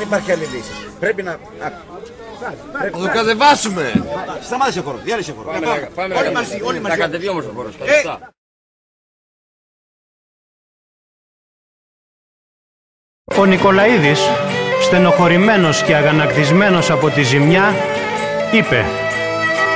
Δεν υπάρχει άλλη λύση. Πρέπει να... Θα το κατεβάσουμε. Σταμάτησε ο χώρος, διάλυσε ο χώρος. Όλοι μαζί, όλοι μαζί. Θα κατεβεί όμως ο χώρος. Ο Νικολαίδης, στενοχωρημένος και αγανακτισμένος από τη ζημιά, είπε